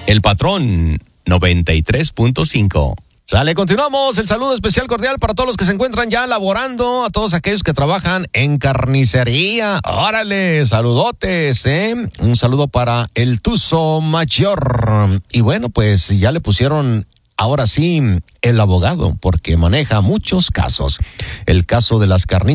El Patrón 93.5. Sale, continuamos. El saludo especial cordial para todos los que se encuentran ya laborando, a todos aquellos que trabajan en carnicería. Órale, saludotes, Un saludo para el Tuzo Mayor. Y bueno, pues ya le pusieron ahora sí el abogado, porque maneja muchos casos. El caso de las carnitas